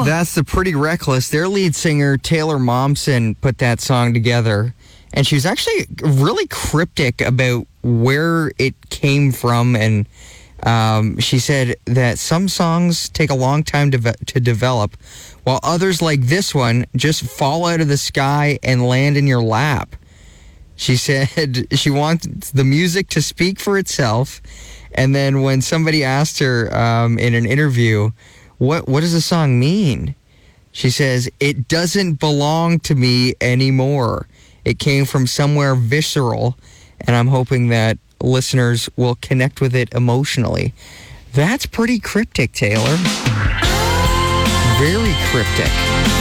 That's the Pretty Reckless. Their lead singer, Taylor Momsen, put that song together. And she was actually really cryptic about where it came from. And she said that some songs take a long time to develop, while others, like this one, just fall out of the sky and land in your lap. She said she wants the music to speak for itself. And then when somebody asked her in an interview, what does the song mean? She says, it doesn't belong to me anymore. It came from somewhere visceral, and I'm hoping that listeners will connect with it emotionally. That's pretty cryptic, Taylor. Very cryptic.